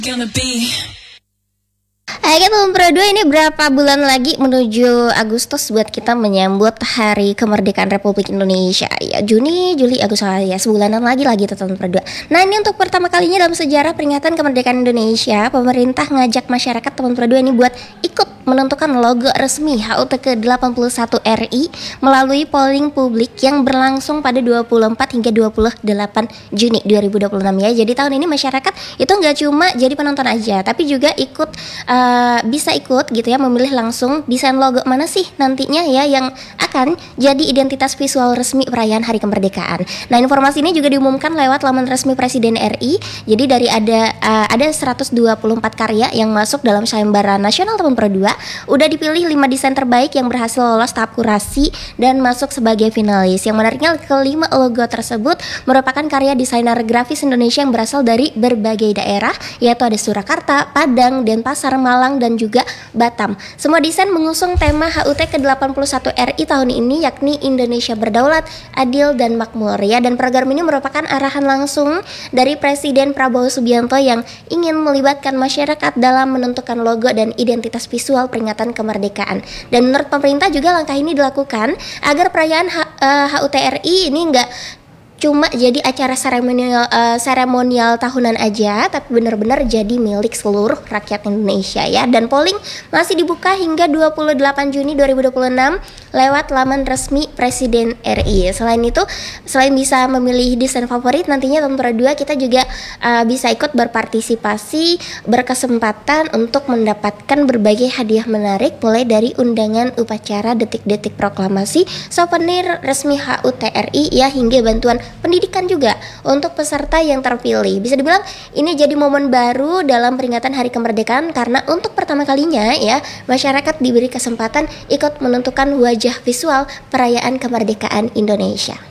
Gonna be Oke teman Pro 2, ini berapa bulan lagi menuju Agustus buat kita menyambut Hari Kemerdekaan Republik Indonesia. Ya, Juni, Juli, Agustus, ya sebulanan lagi teman Pro 2. Nah, ini untuk pertama kalinya dalam sejarah peringatan kemerdekaan Indonesia, pemerintah ngajak masyarakat teman Pro 2 ini buat ikut menentukan logo resmi HUT ke-81 RI melalui polling publik yang berlangsung pada 24 hingga 28 Juni 2026 ya. Jadi tahun ini masyarakat itu nggak cuma jadi penonton aja, tapi juga bisa ikut gitu ya, memilih langsung desain logo mana sih nantinya ya yang akan jadi identitas visual resmi perayaan Hari Kemerdekaan. Nah, informasi ini juga diumumkan lewat laman resmi Presiden RI. Jadi dari ada 124 karya yang masuk dalam sayembara nasional teman Pro 2, udah dipilih 5 desain terbaik yang berhasil lolos tahap kurasi dan masuk sebagai finalis. Yang menariknya, kelima logo tersebut merupakan karya desainer grafis Indonesia yang berasal dari berbagai daerah, yaitu ada Surakarta, Padang, Denpasar, Malang, dan juga Batam. Semua desain mengusung tema HUT ke-81 RI tahun ini, yakni Indonesia Berdaulat, Adil, dan Makmur ya. Dan program ini merupakan arahan langsung dari Presiden Prabowo Subianto yang ingin melibatkan masyarakat dalam menentukan logo dan identitas visual peringatan kemerdekaan. Dan menurut pemerintah juga langkah ini dilakukan agar perayaan HUT RI ini enggak cuma jadi acara seremonial tahunan aja, tapi benar-benar jadi milik seluruh rakyat Indonesia ya. Dan polling masih dibuka hingga 28 Juni 2026 lewat laman resmi Presiden RI. Selain itu, selain bisa memilih desain favorit, nantinya tahun Pro 2 kita juga bisa ikut berpartisipasi, berkesempatan untuk mendapatkan berbagai hadiah menarik, mulai dari undangan upacara detik-detik proklamasi, souvenir resmi HUT RI ya, hingga bantuan pendidikan juga untuk peserta yang terpilih. Bisa dibilang ini jadi momen baru dalam peringatan Hari Kemerdekaan, karena untuk pertama kalinya ya masyarakat diberi kesempatan ikut menentukan wajah visual perayaan kemerdekaan Indonesia.